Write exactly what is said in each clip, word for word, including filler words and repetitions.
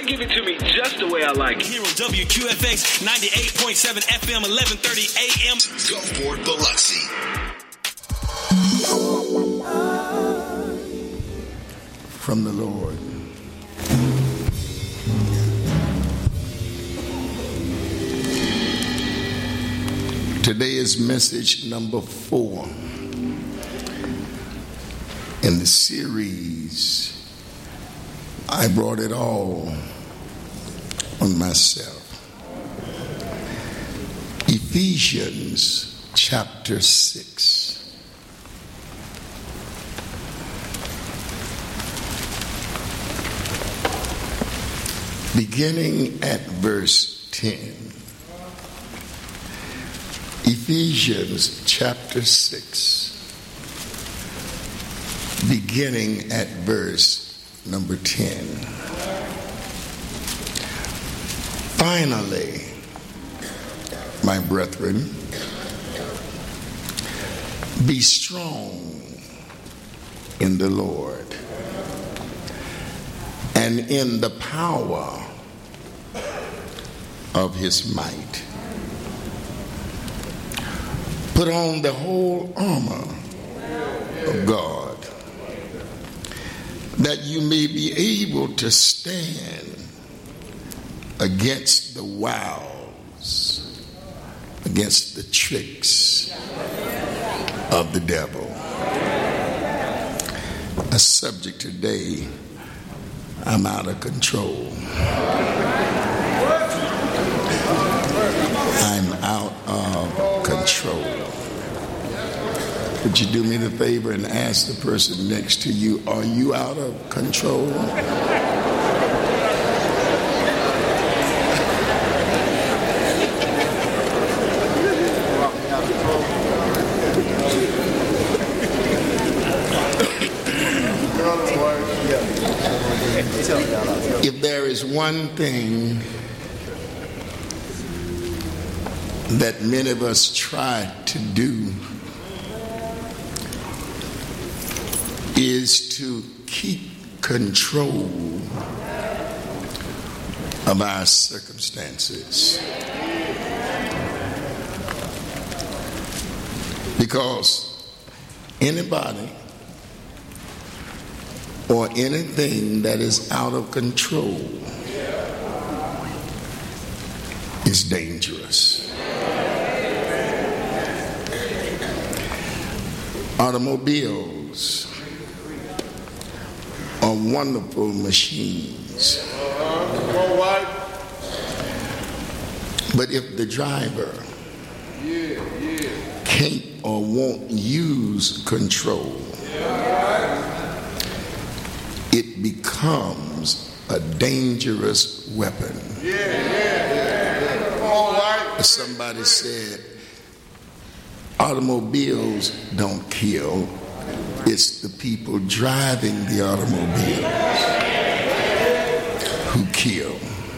They give it to me just the way I like it. Here on W Q F X ninety-eight point seven F M, eleven thirty A M. Gulfport, Biloxi. From the Lord. Today is message number four in the series, I Brought It All on Myself. Ephesians chapter six. Beginning at verse ten. Ephesians chapter six. Beginning at verse number ten. Finally, my brethren, be strong in the Lord and in the power of his might. Put on the whole armor of God, that you may be able to stand against the wiles, against the tricks of the devil. A subject today, I'm out of control. I'm out of control. Would you do me the favor and ask the person next to you, are you out of control? If there is one thing that many of us try to do, is to keep control of our circumstances. Because anybody or anything that is out of control is dangerous. Automobiles are wonderful machines. But if the driver can't or won't use control, it becomes a dangerous weapon. Somebody said, automobiles don't kill. It's the people driving the automobiles who kill.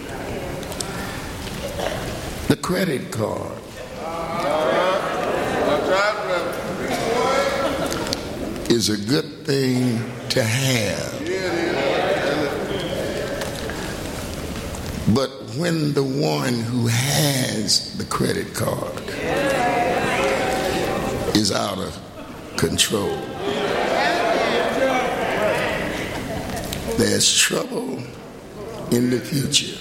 The credit card is a good thing to have. But when the one who has the credit card is out of control, there's trouble in the future.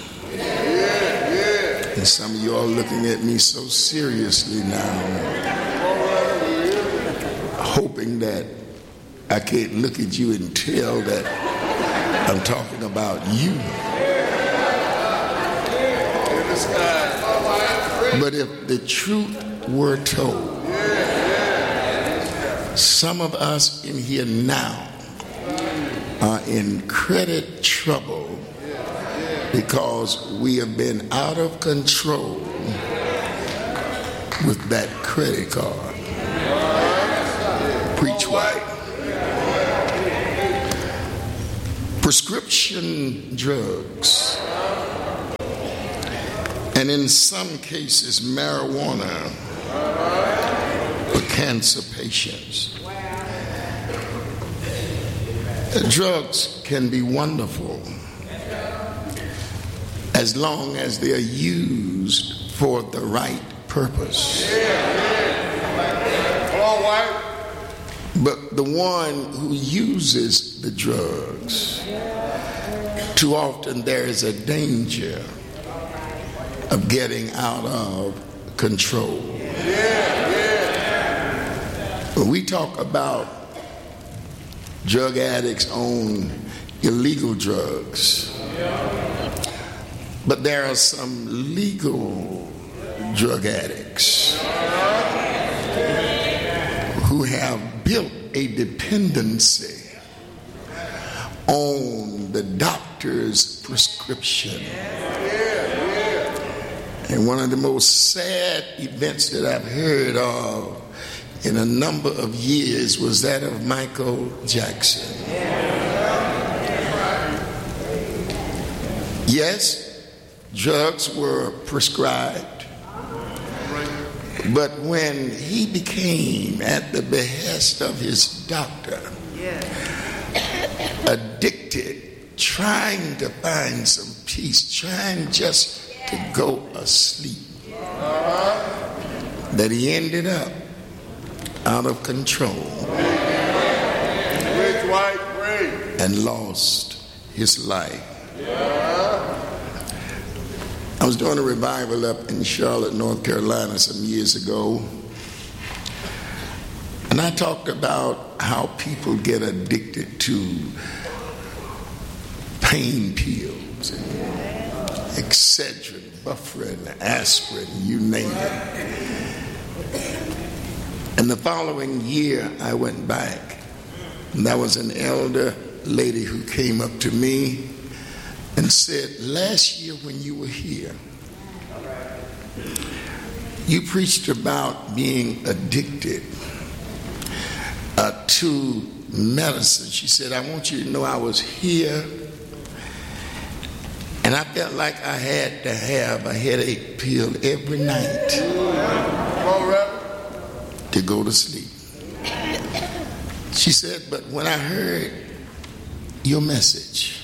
And some of you are looking at me so seriously now, hoping that I can't look at you and tell that I'm talking about you. But if the truth were told, some of us in here now are in credit trouble because we have been out of control with that credit card. Preach white. Prescription drugs, and in some cases marijuana for cancer patients. Drugs can be wonderful, as long as they are used for the right purpose. All right. But the one who uses the drugs, too often there is a danger of getting out of control. When we talk about drug addicts on illegal drugs, but there are some legal drug addicts who have built a dependency on the doctor's prescription. And one of the most sad events that I've heard of in a number of years was that of Michael Jackson. Yes, drugs were prescribed, but when he became, at the behest of his doctor, addicted, trying to find some peace, trying just to go asleep, that he ended up out of control and lost his life. I was doing a revival up in Charlotte, North Carolina some years ago, and I talked about how people get addicted to pain pills, Excedrin, Bufferin, aspirin, you name it. And the following year, I went back, and there was an elder lady who came up to me and said, last year when you were here, you preached about being addicted uh, to medicine. She said, I want you to know I was here, and I felt like I had to have a headache pill every night to go to sleep. She said, but when I heard your message,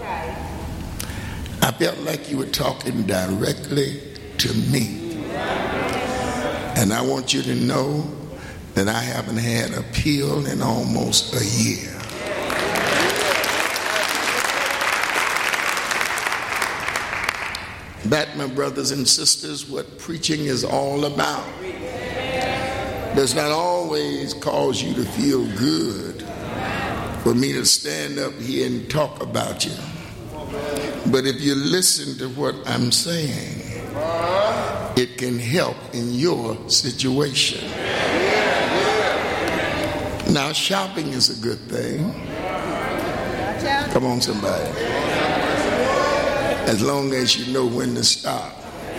I felt like you were talking directly to me. And I want you to know that I haven't had a pill in almost a year. That, my brothers and sisters, what preaching is all about. Does not always cause you to feel good for me to stand up here and talk about you. But if you listen to what I'm saying, it can help in your situation. Now, shopping is a good thing. Come on, somebody. As long as you know when to stop.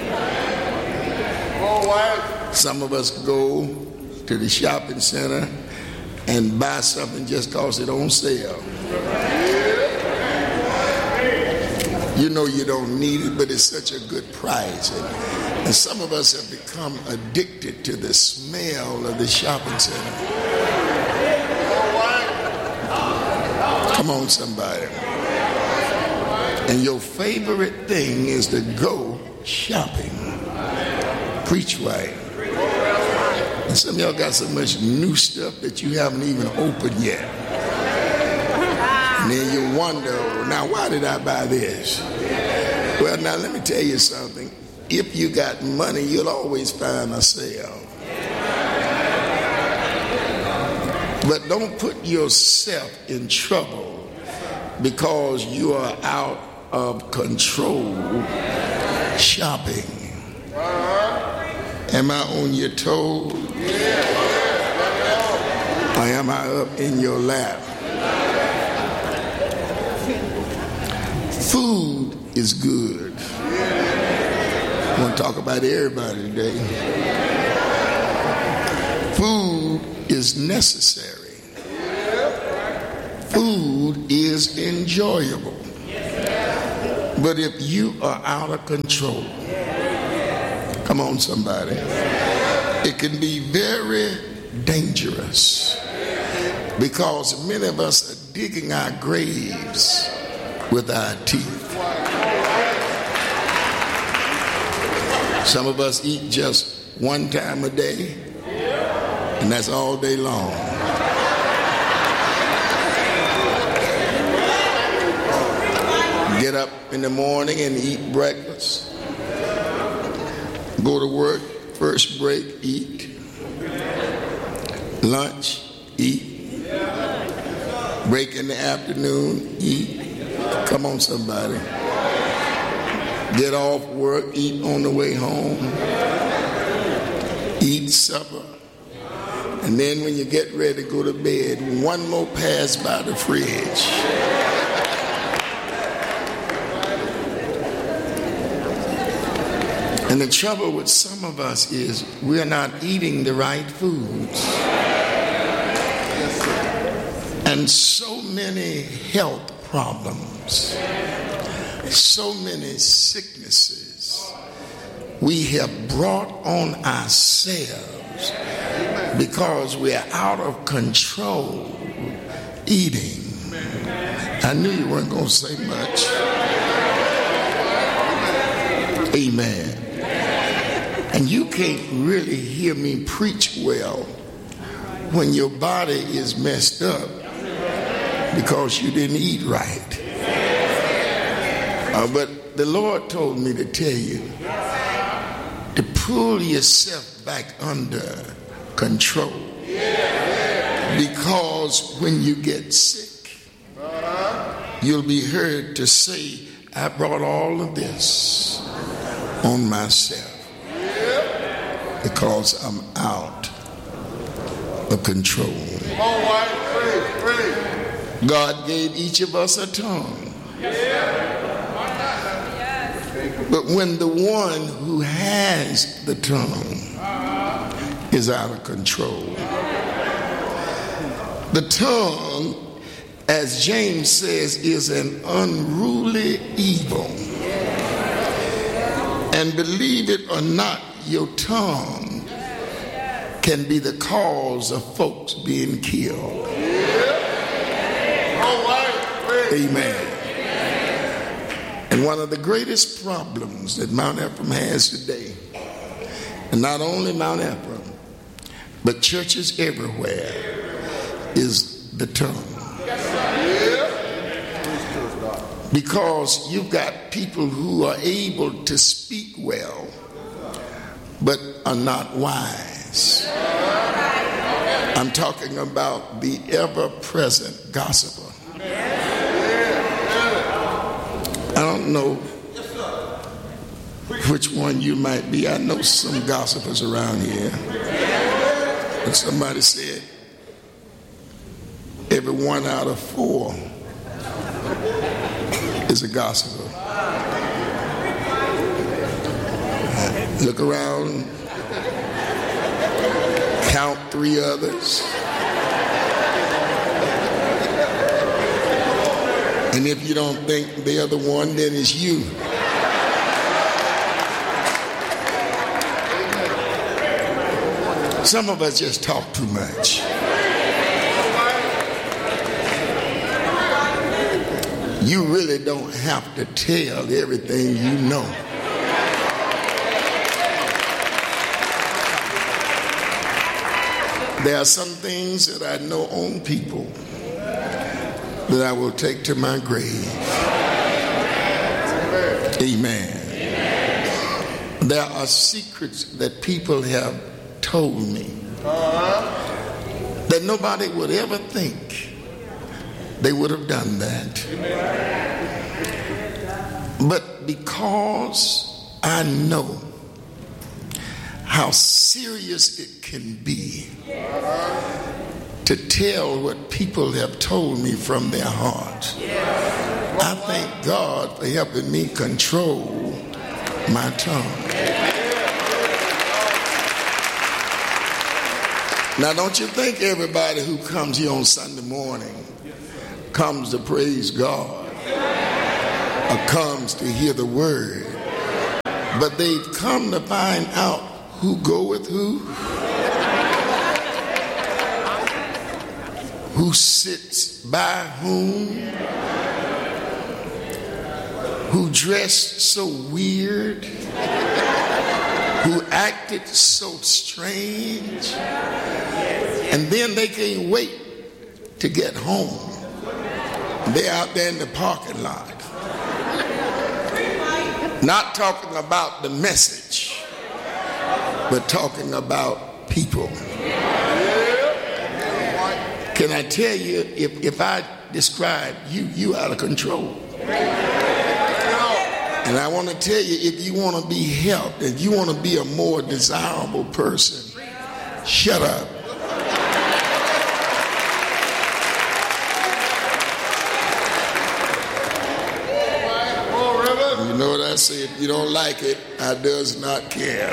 Some of us go to the shopping center and buy something just because it's on sale. You know you don't need it, but it's such a good price. And, and some of us have become addicted to the smell of the shopping center. Come on, somebody. And your favorite thing is to go shopping. Preach right. And some of y'all got so much new stuff that you haven't even opened yet. And then you wonder, now why did I buy this? Well, now let me tell you something. If you got money, you'll always find a sale. But don't put yourself in trouble because you are out of control shopping. Am I on your toes? Or am I up in your lap? Food is good. I want to talk about everybody today. Food is necessary. Food is enjoyable. But if you are out of control, come on, somebody, it can be very dangerous because many of us are digging our graves with our teeth. Some of us eat just one time a day, and that's all day long. Get up in the morning and eat breakfast. Go to work, first break, eat. Lunch, eat. Break in the afternoon, eat. Come on, somebody. Get off work, eat on the way home. Eat supper. And then when you get ready to go to bed, one more pass by the fridge. And the trouble with some of us is we're not eating the right foods. And so many health problems, so many sicknesses we have brought on ourselves because we're out of control eating. I knew you weren't going to say much. Amen. And you can't really hear me preach well when your body is messed up because you didn't eat right. Uh, but the Lord told me to tell you to pull yourself back under control, because when you get sick, you'll be heard to say, I brought all of this on myself because I'm out of control. God gave each of us a tongue. But when the one who has the tongue is out of control, the tongue, as James says, is an unruly evil. And believe it or not, your tongue can be the cause of folks being killed. Amen. And one of the greatest problems that Mount Ephraim has today, and not only Mount Ephraim, but churches everywhere, is the tongue. Because you've got people who are able to speak well, but are not wise. I'm talking about the ever-present gossiper. I don't know which one you might be. I know some gossipers around here. But somebody said every one out of four is a gossiper. Look around, count three others. And if you don't think the other one, then it's you. Some of us just talk too much. You really don't have to tell everything you know. There are some things that I know on people that I will take to my grave. Amen. Amen. There are secrets that people have told me that nobody would ever think they would have done that. But because I know how serious it can be to tell what people have told me from their heart, I thank God for helping me control my tongue. Now, don't you think everybody who comes here on Sunday morning comes to praise God or comes to hear the word, but they've come to find out who go with who, who sits by whom, who dressed so weird, who acted so strange, and then they can't wait to get home. They're out there in the parking lot, not talking about the message, but talking about people. Can I tell you, if, if I describe you, you out of control. And I want to tell you, if you want to be helped, if you want to be a more desirable person, shut up. You know what I say? If you don't like it, I does not care.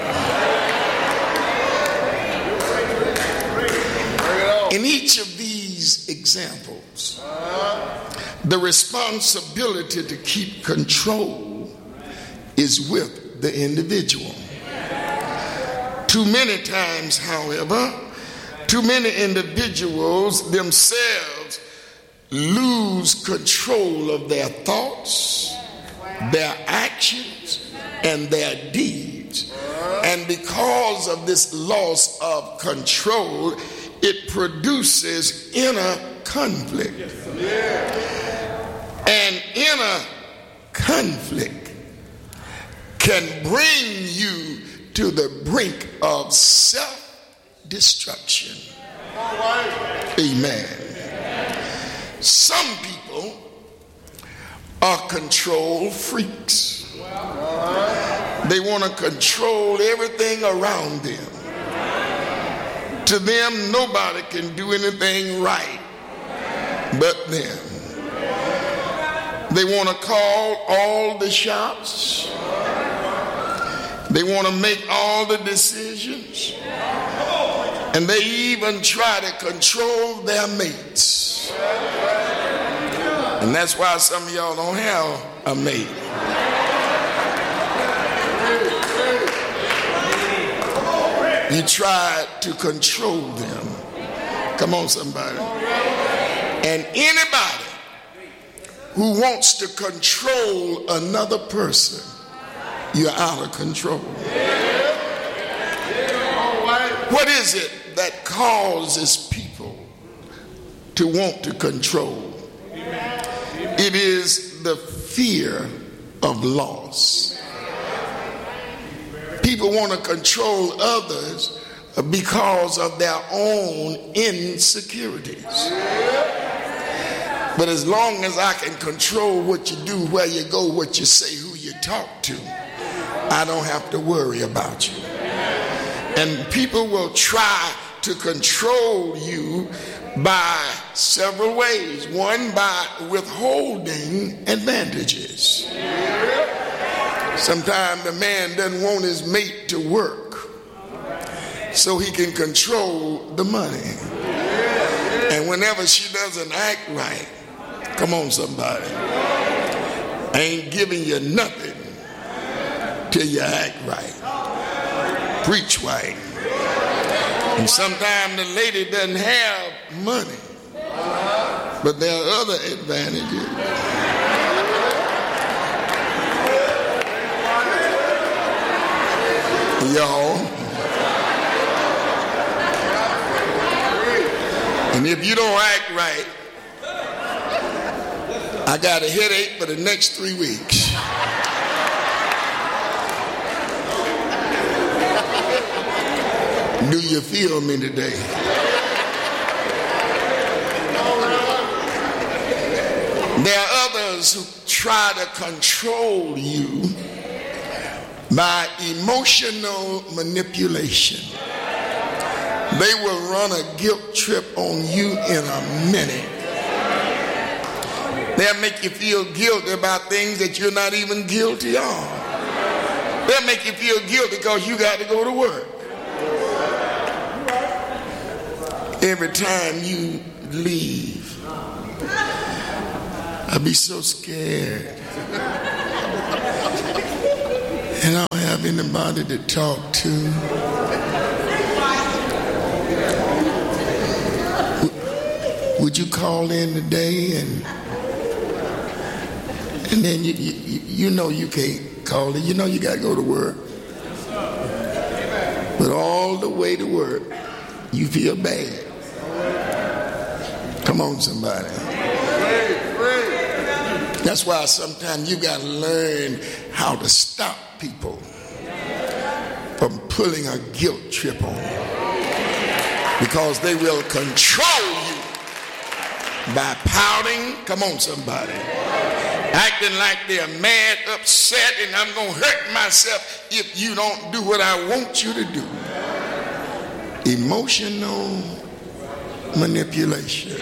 In each of these examples, the responsibility to keep control is with the individual. Too many times, however, too many individuals themselves lose control of their thoughts, their actions, and their deeds. And because of this loss of control, it produces inner conflict. And inner conflict can bring you to the brink of self-destruction. Amen. Some people are control freaks. They want to control everything around them. To them, nobody can do anything right but them. They want to call all the shots. They want to make all the decisions. And they even try to control their mates. And that's why some of y'all don't have a mate. You try to control them. Come on, somebody. And anybody who wants to control another person, you're out of control. What is it that causes people to want to control? It is the fear of loss. People want to control others because of their own insecurities. But as long as I can control what you do, where you go, what you say, who you talk to, I don't have to worry about you. And people will try to control you by several ways. One, by withholding advantages. Sometimes the man doesn't want his mate to work so he can control the money. And whenever she doesn't act right, come on somebody, I ain't giving you nothing till you act right. Preach right. And sometimes the lady doesn't have money, but there are other advantages. Y'all. And if you don't act right, I got a headache for the next three weeks. Do you feel me today? There are others who try to control you by emotional manipulation. They will run a guilt trip on you in a minute. They'll make you feel guilty about things that you're not even guilty of. They'll make you feel guilty because you got to go to work. Every time you leave, I'll be so scared. And I don't have anybody to talk to. Would you call in today? And and then you, you, you know you can't call it. You know you got to go to work. But all the way to work, you feel bad. Come on, somebody. That's why sometimes you got to learn how to stop people from pulling a guilt trip on you, because they will control you by pouting. Come on, somebody. Acting like they're mad, upset, and I'm going to hurt myself if you don't do what I want you to do. Emotional manipulation.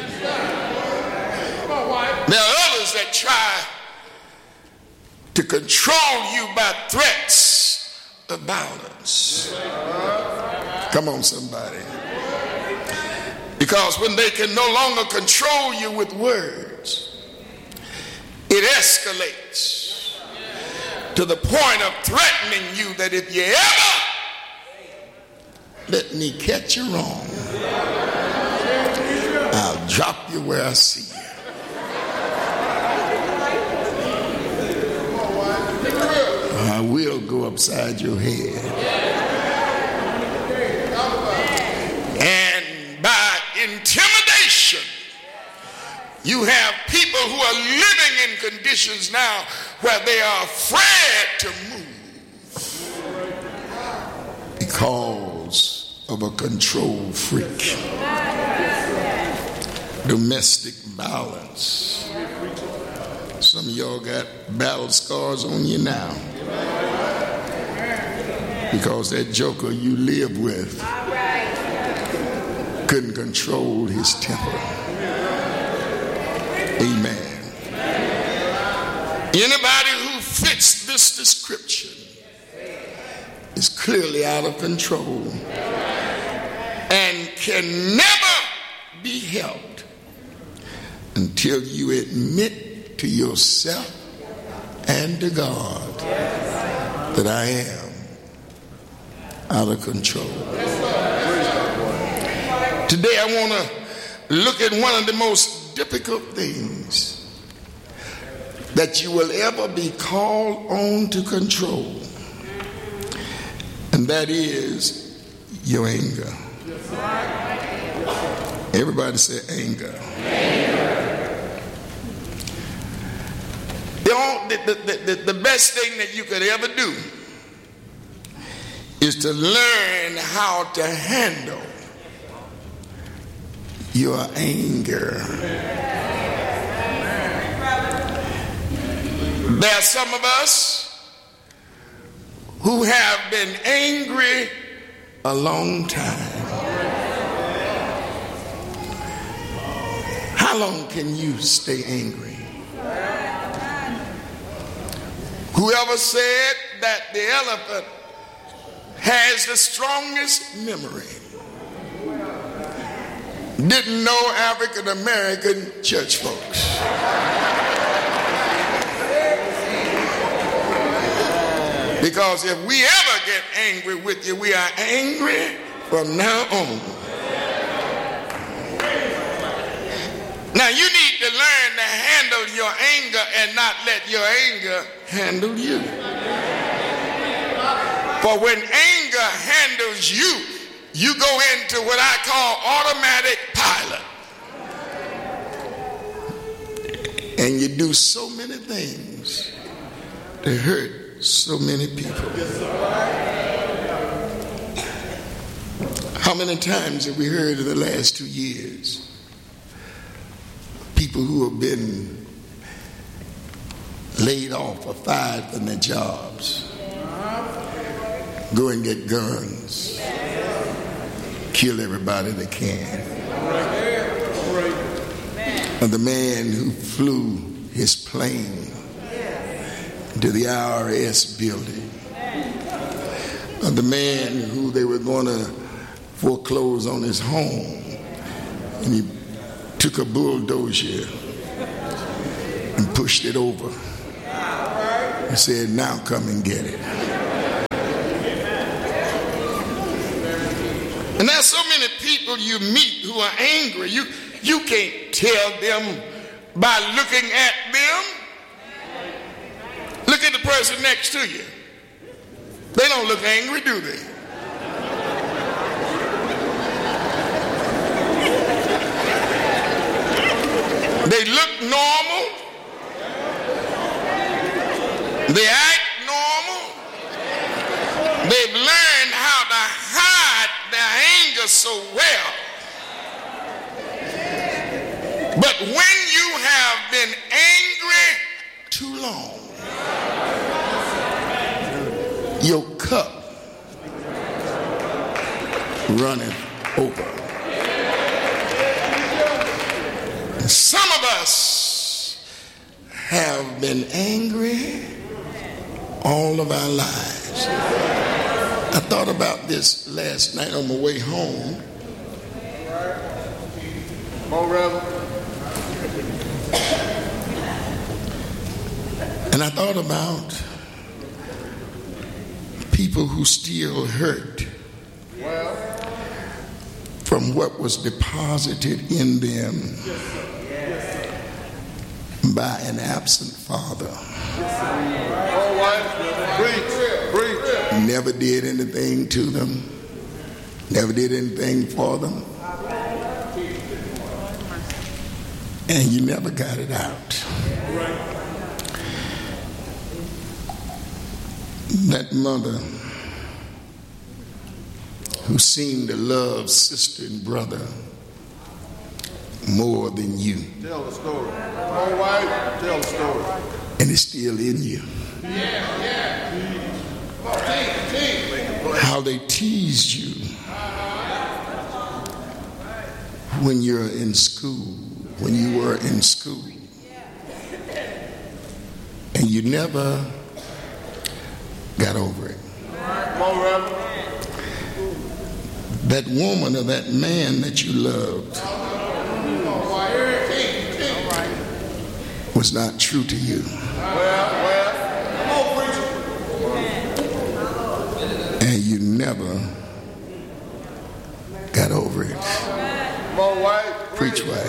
There are others that try to control you by threats of violence. Come on, somebody. Because when they can no longer control you with words, it escalates to the point of threatening you that if you ever let me catch you wrong, I'll drop you where I see you. I will go upside your head. And by intimidation, you have people who are living in conditions now where they are afraid to move because of a control freak. Domestic violence. Some of y'all got battle scars on you now because that joker you live with couldn't control his temper. Amen. Anybody who fits this description is clearly out of control and can never be helped until you admit to yourself and to God that I am out of control. Today I want to look at one of the most difficult things that you will ever be called on to control, and that is your anger. Everybody say anger. The, the, the, the best thing that you could ever do is to learn how to handle your anger. There are some of us who have been angry a long time. How long can you stay angry? Whoever said that the elephant has the strongest memory didn't know African American church folks. Because if we ever get angry with you, we are angry from now on. Now you need to learn to handle your anger and not let your anger handle you. For when anger handles you, you go into what I call automatic pilot. And you do so many things to hurt so many people. How many times have we heard in the last two years people who have been laid off or fired from their jobs go and get guns, kill everybody they can? Or the man who flew his plane to the I R S building, or the man who they were going to foreclose on his home and he took a bulldozer and pushed it over and said, now come and get it. And there's so many people you meet who are angry. You, you can't tell them by looking at them. Look at the person next to you. They don't look angry, do they? They look normal. They act normal. They've learned how to hide their anger so well. But when you have been angry too long, your cup runneth over. Some of us have been angry all of our lives. I thought about this last night on my way home. And I thought about people who still hurt from what was deposited in them by an absent father. Never did anything to them, never did anything for them, and you never got it out. That mother who seemed to love sister and brother more than you. Tell the story. My wife, tell the story. And it's still in you. Yeah, yeah. How they teased you when you're in school, when you were in school. And you never got over it. That woman or that man that you loved was not true to you. And you never got over it. Preach right.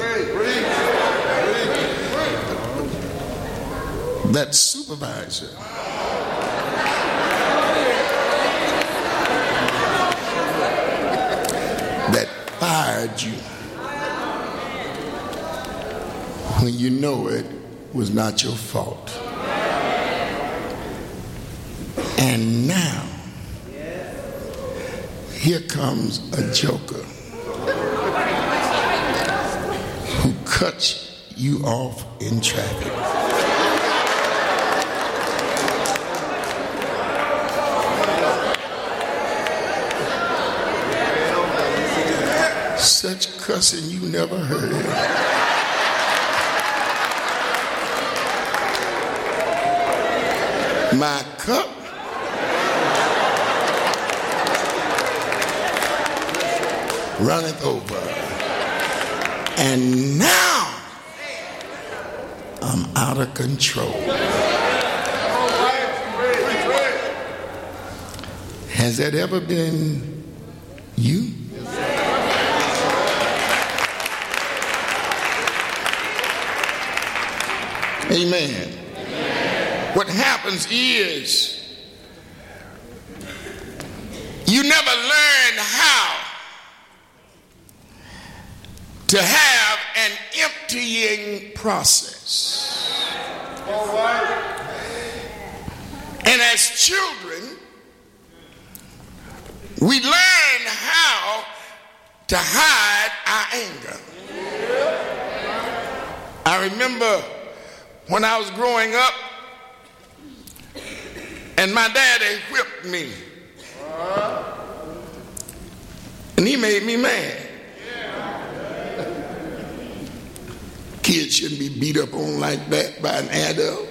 That supervisor that fired you when you know it was not your fault. And now, here comes a joker who cuts you off in traffic. Such cussing you never heard. My cup runneth over. And now I'm out of control. Has that ever been you? Amen. Amen. What happens is you never learn how to have an emptying process. All right. And as children, we learn how to hide our anger. I remember when I was growing up, and my daddy whipped me, and he made me mad. Kids shouldn't be beat up on like that by an adult.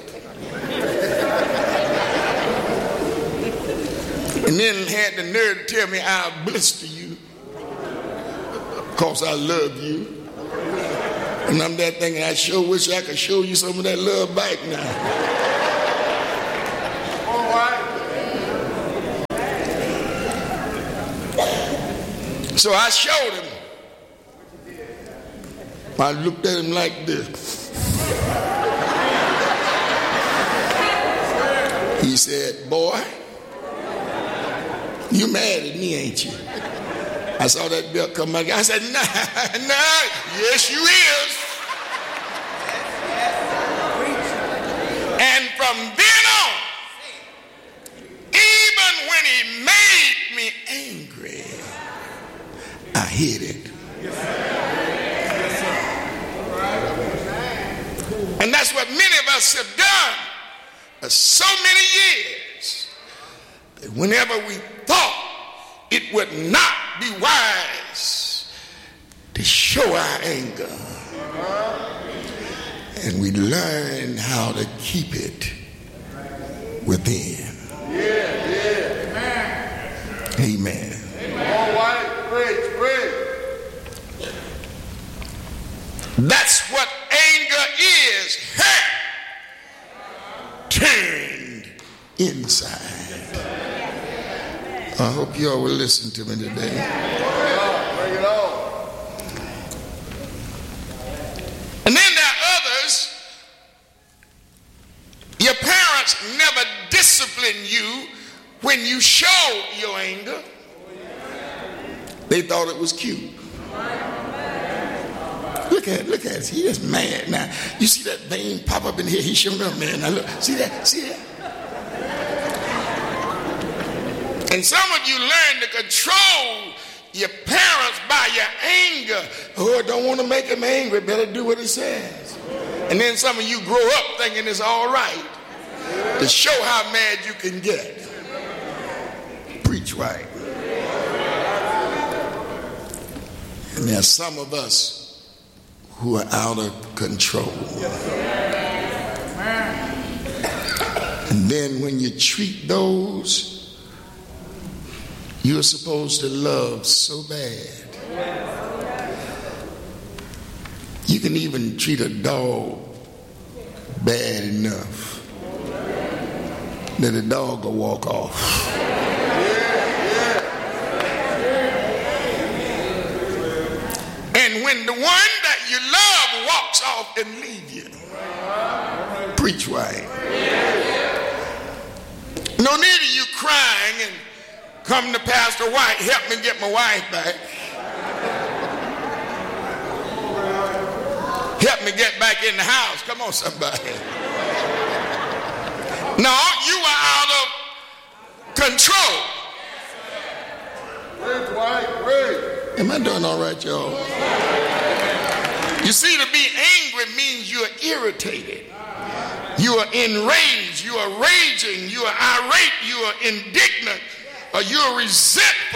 And then had the nerve to tell me I'll blister you because I love you. And I'm that thing, I sure wish I could show you some of that love back now. All right. So I showed him. I looked at him like this. He said, boy, you mad at me, ain't you? I saw that bill come back. I said, nah, nah, yes you is. from then on, even when he made me angry, I hid it. And that's what many of us have done for so many years. That whenever we thought it would not be wise to show our anger, and we learn how to keep it within. Yeah, yeah. Amen. All right, preach, preach. That's what anger is. Hurt turned inside. I hope you all will listen to me today. Bring it on. And then there are others. Your parents never disciplined you when you showed your anger. They thought it was cute. Look at it, look at it. He is mad now. You see that vein pop up in here? He's showing up, man. Now look, see that? See that? And some of you learn to control your parents by your anger. Oh, I don't want to make him angry. Better do what he says. And then some of you grow up thinking it's all right to show how mad you can get. Preach right. And there's some of us who are out of control. And then when you treat those you're supposed to love so bad, you can even treat a dog bad enough that the dog will walk off. And when the one that you love walks off and leaves you, preach right. No need of you crying and come to Pastor White, help me get my wife back. Help me get back in the house. Come on, somebody. No, you are out of control. Preach, White, preach. Am I doing all right, y'all? You see, to be angry means you are irritated. You are enraged. You are raging. You are irate. You are indignant. Or you are resentful.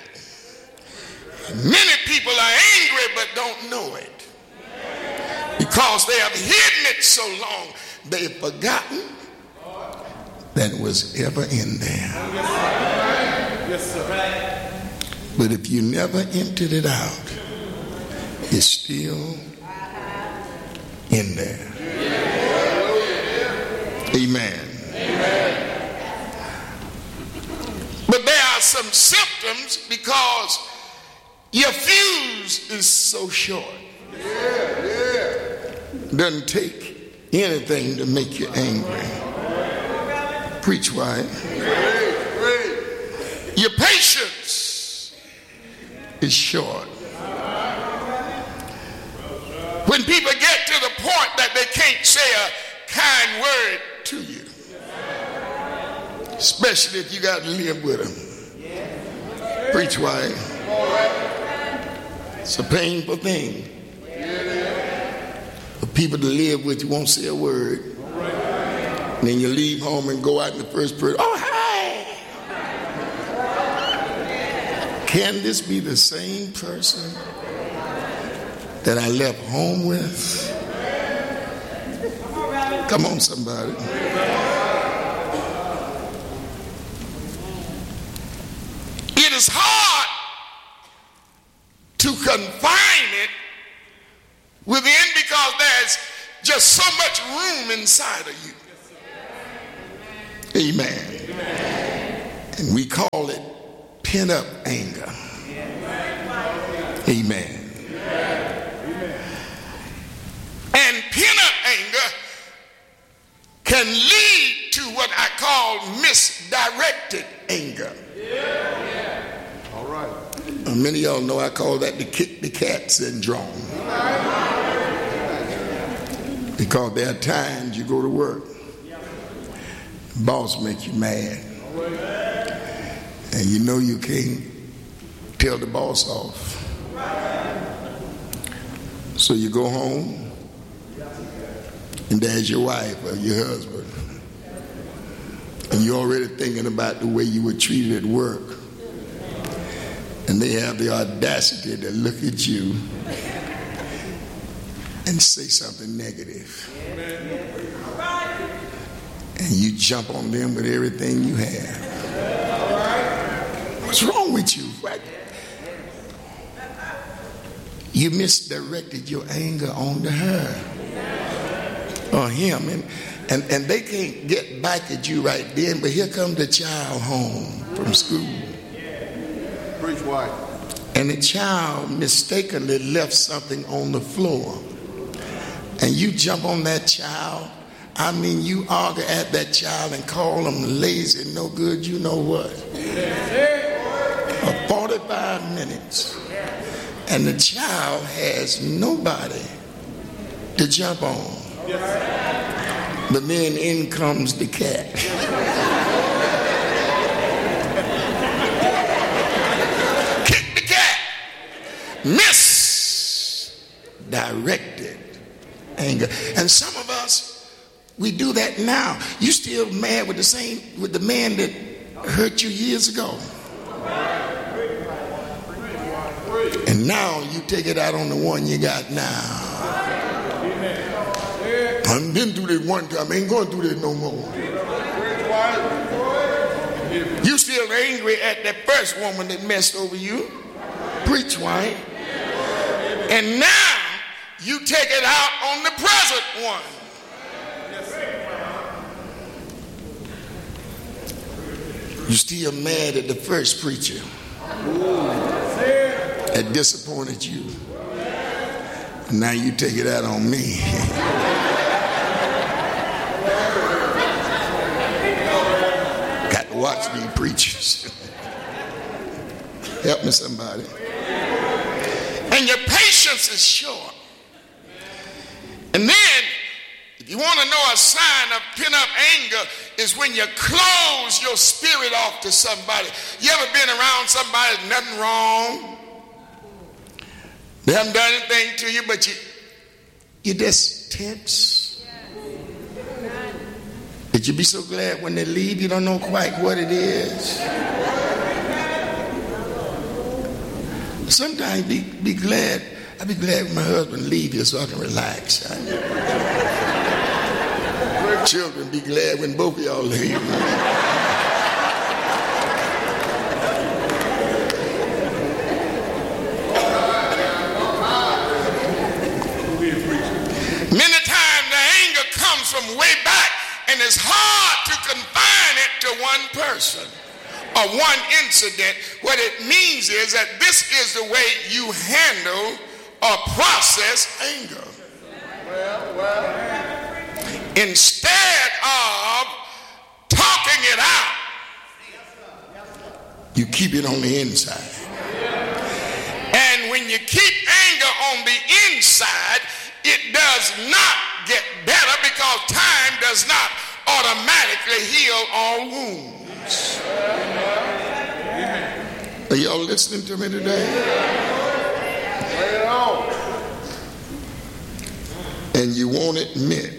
Many people are angry but don't know it. Because they have hidden it so long, they've forgotten that it was ever in there. Yes, sir. But if you never emptied it out, it's still in there. Amen. Amen. But there are some symptoms because your fuse is so short. Yeah, yeah. Doesn't take anything to make you angry. Preach right. Preach, preach. Your patience is short. When people get to the point that they can't say a kind word to you, especially if you got to live with them. Preach right. It's a painful thing. For people to live with you won't say a word. And then you leave home and go out in the first person. Oh, hi. Can this be the same person that I left home with? Come on, somebody. It is hard to confine it within because there's just so much room inside of you. Amen. And we call it pent up anger. Amen. And pent up anger can lead to what I call misdirected anger. All right. Uh, many of y'all know I call that the kick the cat syndrome. Because there are times you go to work Boss makes you mad. And you know you can't tell the boss off. So you go home, and there's your wife or your husband. And you're already thinking about the way you were treated at work. And they have the audacity to look at you and say something negative. And you jump on them with everything you have. What's wrong with you? What? You misdirected your anger onto her or him. And, and, and they can't get back at you right then, but here comes the child home from school. Preach white. And the child mistakenly left something on the floor. And you jump on that child. I mean, you argue at that child and call them lazy, no good, you know what? For forty-five minutes. And the child has nobody to jump on. But then in comes the cat. Kick the cat. Misdirected anger. And some of us, we do that now. You still mad with the same, with the man that hurt you years ago. And now you take it out on the one you got now. I've been through this one time, I ain't going through this no more. You still angry at that first woman that messed over you. Preach white. And now you take it out on the present one. You still mad at the first preacher that disappointed you. And now you take it out on me. Got to watch these preachers. Help me somebody. And your patience is short. And then, if you want to know a sign of pent-up anger, is when you close your spirit off to somebody. You ever been around somebody, there's nothing wrong? They haven't done anything to you, but you, you're just tense. But you be so glad when they leave, you don't know quite what it is. Sometimes be, be glad. I be glad when my husband leave here so I can relax. Children, be glad when both of y'all leave. Many times the anger comes from way back, and it's hard to confine it to one person or one incident. What it means is that this is the way you handle or process anger. Well, well. Instead of talking it out, you keep it on the inside. And when you keep anger on the inside, it does not get better because time does not automatically heal all wounds. Are y'all listening to me today? Lay it on. And you won't admit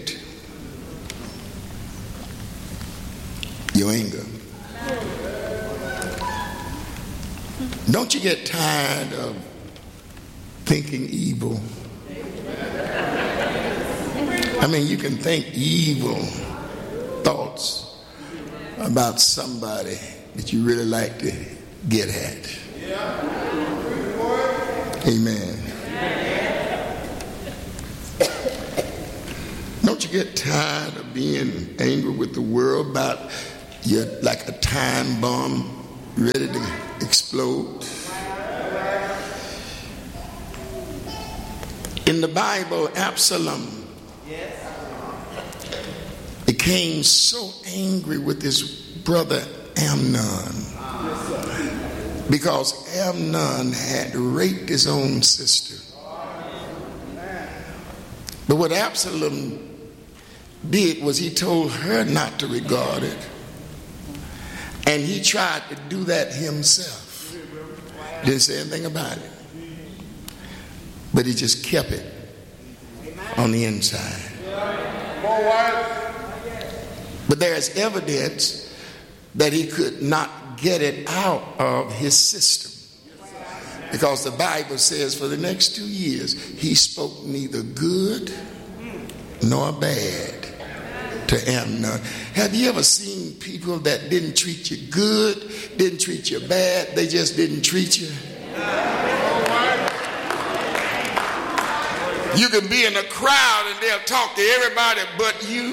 your anger. Don't you get tired of thinking evil? I mean, you can think evil thoughts about somebody that you really like to get at. Amen. Don't you get tired of being angry with the world about you're like a time bomb ready to explode? In the Bible, Absalom became so angry with his brother Amnon because Amnon had raped his own sister. But what Absalom did was he told her not to regard it. And he tried to do that himself. Didn't say anything about it. But he just kept it on the inside. But there's evidence that he could not get it out of his system. Because the Bible says for the next two years, he spoke neither good nor bad to Amnon. Have you ever seen people that didn't treat you good, didn't treat you bad, they just didn't treat you? You can be in a crowd and they'll talk to everybody but you.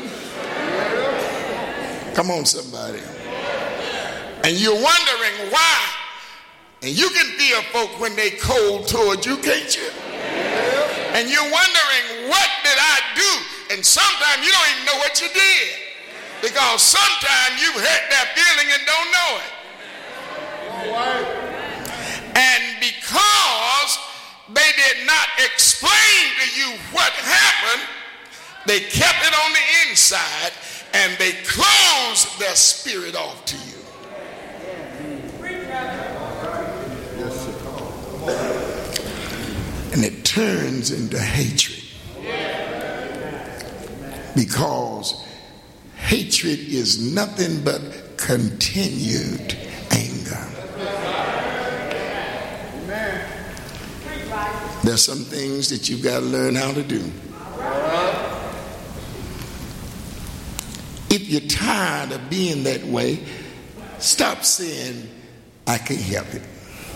Come on, somebody. And you're wondering why. And you can feel folk when they cold toward you, can't you? And you're wondering, what did I do? And sometimes you don't even know what you did. Because sometimes you've hurt that feeling and don't know it. And because they did not explain to you what happened, they kept it on the inside and they closed their spirit off to you. And it turns into hatred. Because hatred is nothing but continued anger. There's some things that you've got to learn how to do. If you're tired of being that way, stop saying, I can't help it.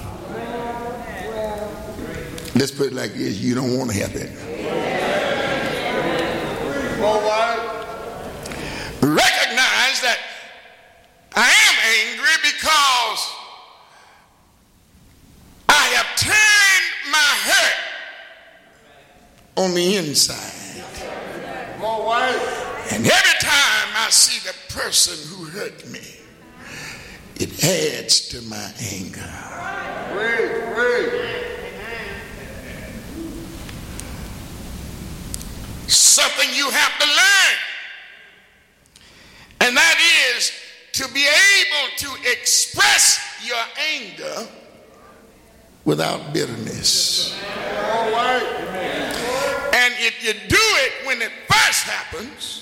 Let's put it like this, you don't want to help it. Recognize that I am angry because I have turned my hurt on the inside. And every time I see the person who hurt me, it adds to my anger. Wait, wait. Something you have to learn, and that is to be able to express your anger without bitterness. All right. And if you do it when it first happens,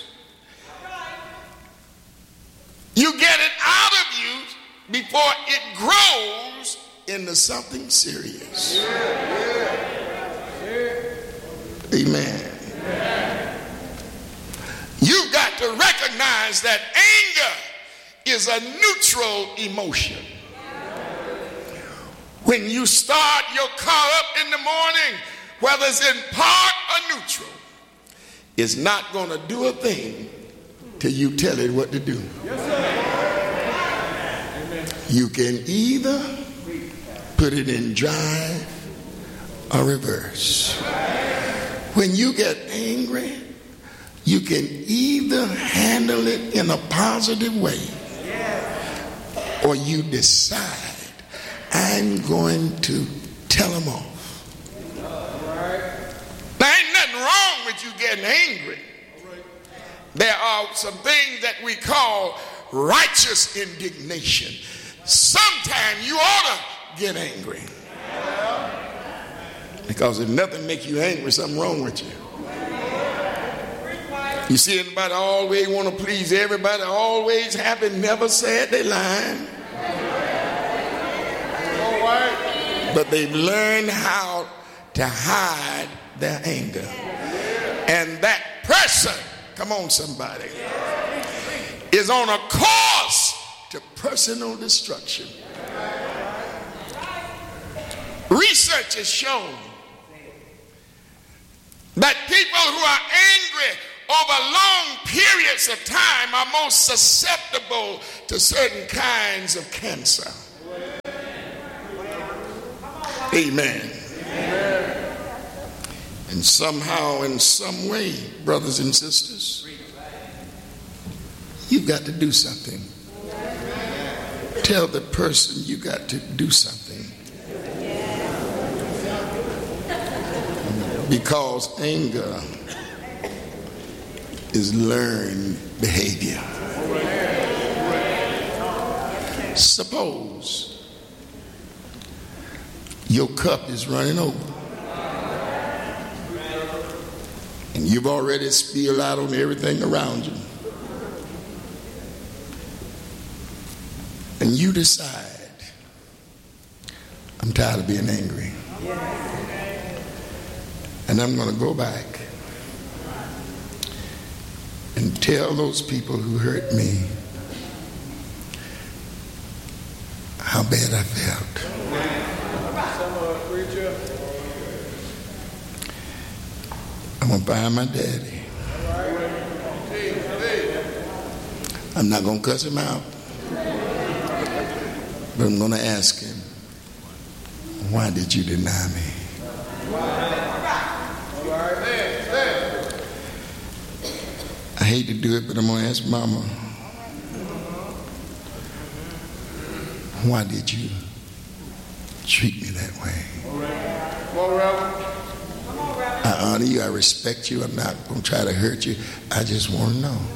you get it out of you before it grows into something serious. Amen. You've got to recognize that anger is a neutral emotion. When you start your car up in the morning, whether it's in park or neutral, it's not going to do a thing till you tell it what to do. You can either put it in drive or reverse. When you get angry, you can either handle it in a positive way or you decide, I'm going to tell them off. There ain't nothing wrong with you getting angry. There are some things that we call righteous indignation. Sometimes you ought to get angry. Because if nothing makes you angry, something wrong with you. You see anybody always want to please everybody, always happy, never sad, they lying. But they've learned how to hide their anger. And that person, come on somebody, is on a course to personal destruction. Research has shown that people who are angry over long periods of time are most susceptible to certain kinds of cancer. Amen. Amen. And somehow, in some way, brothers and sisters, you've got to do something. Tell the person you got to do something. Because anger is learned behavior. Suppose your cup is running over and you've already spilled out on everything around you, and you decide, I'm tired of being angry, and I'm going to go back and tell those people who hurt me how bad I felt. I'm going to find my daddy. I'm not going to cuss him out, but I'm going to ask him, why did you deny me? I hate to do it, but I'm going to ask Mama, why did you treat me that way? I honor you, I respect you, I'm not going to try to hurt you. I just want to know.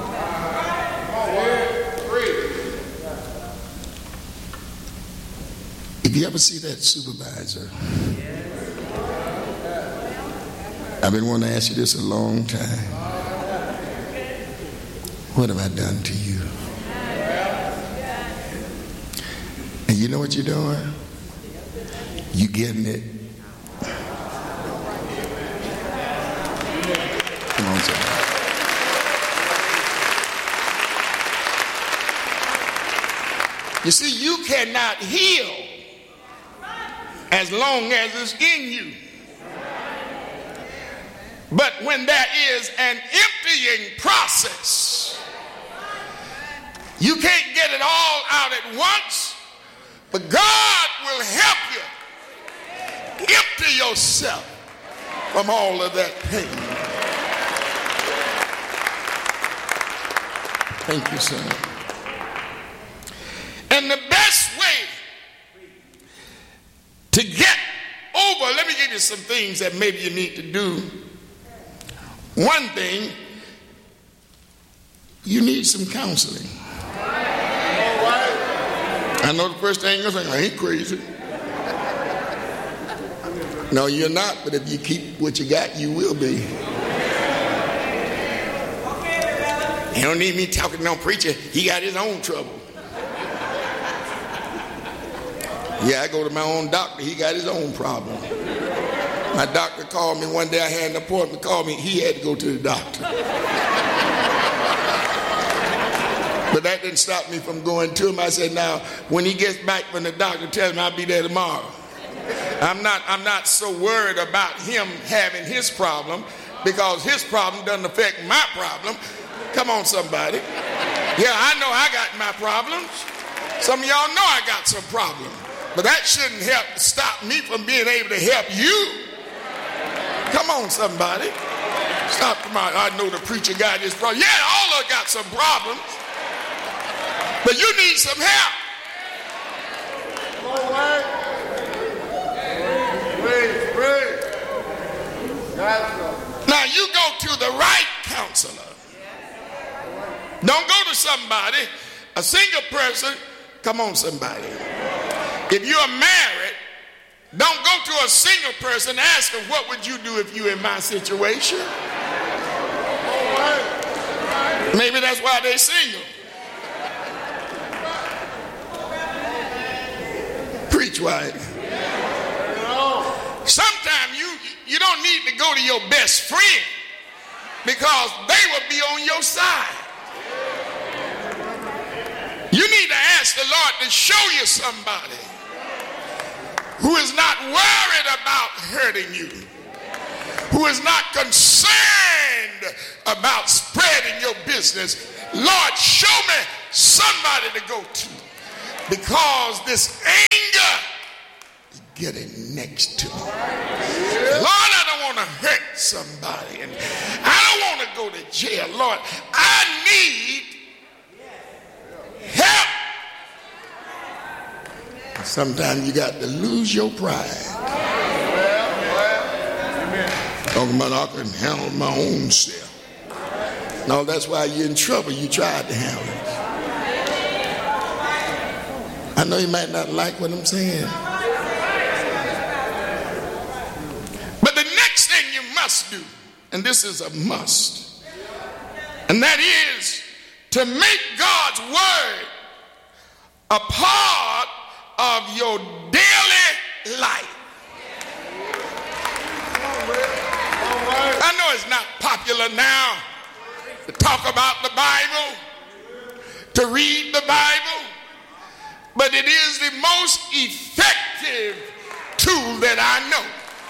If you ever see that supervisor, I've been wanting to ask you this a long time. What have I done to you? And you know what you're doing? You getting it. Come on, somebody. You see, you cannot heal as long as it's in you. But when there is an emptying process, you can't get it all out at once, but God will help you empty yourself from all of that pain. Thank you, son. And the best way to get over, let me give you some things that maybe you need to do. One thing, you need some counseling. I know the first thing you're saying, I ain't crazy. No, you're not, but if you keep what you got, you will be. You don't need me talking to no preacher. He got his own trouble. Yeah, I go to my own doctor. He got his own problem. My doctor called me one day. I had an appointment. Called me. He had to go to the doctor. But that didn't stop me from going to him. I said, now, when he gets back from the doctor, tell him I'll be there tomorrow. I'm not, I'm not so worried about him having his problem, because his problem doesn't affect my problem. Come on, somebody. Yeah, I know I got my problems. Some of y'all know I got some problems. But that shouldn't help stop me from being able to help you. Come on, somebody. Stop from my, I know the preacher got his problem. Yeah, all of us got some problems. But you need some help. All right. Praise, praise. Now you go to the right counselor. Don't go to somebody, a single person. Come on, somebody. If you're married, don't go to a single person. Ask them, what would you do if you were in my situation? Maybe that's why they're single. Preach, wife. Sometimes you, you don't need to go to your best friend, because they will be on your side. You need to ask the Lord to show you somebody who is not worried about hurting you, who is not concerned about spreading your business. Lord, show me somebody to go to, because this anger is getting next to me. Lord, I don't want to hurt somebody, and I don't want to go to jail. Lord, I need help. Sometimes you got to lose your pride. Talking about I can handle my own self. No, that's why you're in trouble. You tried to handle it. I know you might not like what I'm saying. But the next thing you must do, and this is a must, and that is to make God's word a part of your daily life. I know it's not popular now to talk about the Bible, to read the Bible, but it is the most effective tool that I know.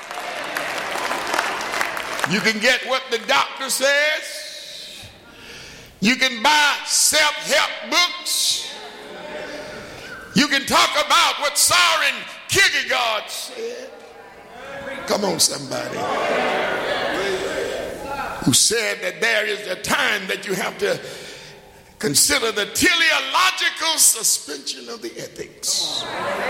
You can get what the doctor says. You can buy self-help books. You can talk about what Soren Kierkegaard said. Come on, somebody. Who said that there is a time that you have to consider the teleological suspension of the ethics.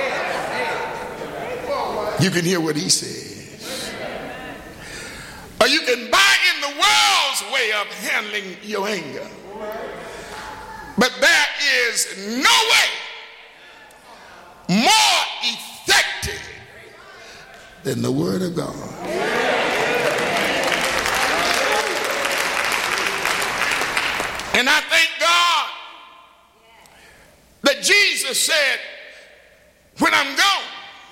You can hear what he says. Or you can buy in the world's way of handling your anger. But there is no way more effective than the Word of God. And I thank God that Jesus said, when I'm gone,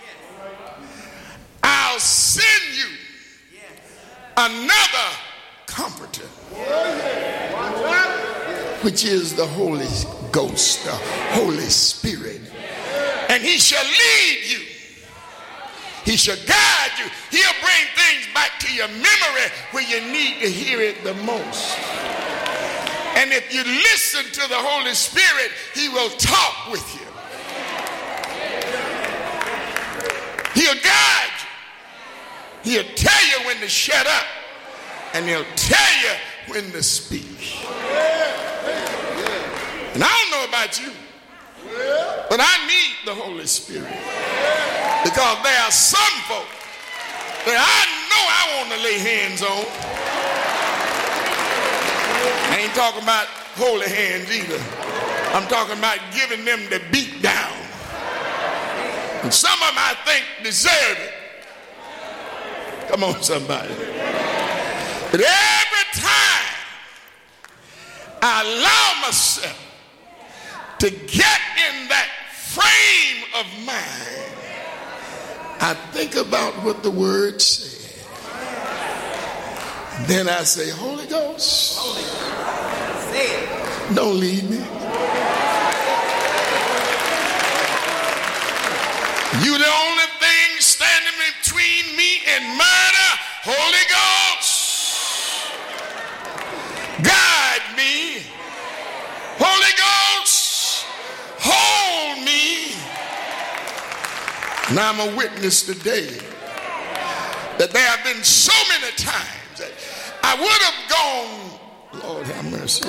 I'll send you another comforter, which is the Holy Ghost, the Holy Spirit. And he shall lead you. He shall guide you. He'll bring things back to your memory where you need to hear it the most. And if you listen to the Holy Spirit, he will talk with you. He'll guide you. He'll tell you when to shut up. And he'll tell you when to speak. And I don't know about you, but I need the Holy Spirit. Because there are some folk that I know I want to lay hands on. I ain't talking about holy hands either. I'm talking about giving them the beat down. And some of them I think deserve it. Come on, somebody. But every time I allow myself to get in that frame of mind, I think about what the word said. Then I say, Holy Ghost, Holy Ghost. Don't leave me. You the only thing standing between me and murder. Holy Ghost, guide me. Holy Ghost, hold me. And I'm a witness today that there have been so many times that I would have gone, Lord have mercy,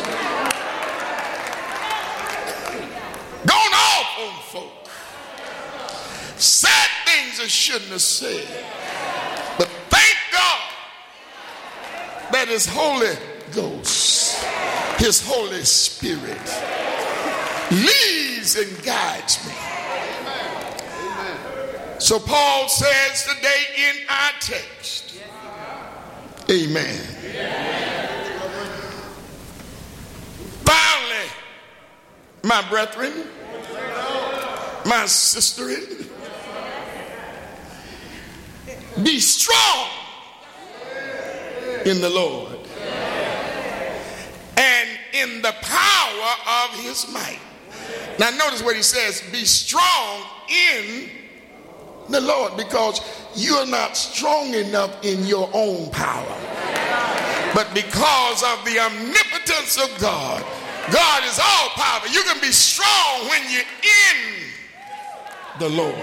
gone off on folk, said things I shouldn't have said. But thank God that his Holy Ghost, his Holy Spirit leads and guides me. So Paul says today in our text, amen. Finally, my brethren, my sister, be strong in the Lord and in the power of his might. Now notice what he says, be strong in the Lord, because you're not strong enough in your own power, but because of the omnipotence of God. God is all powerful. You can be strong when you're in the Lord.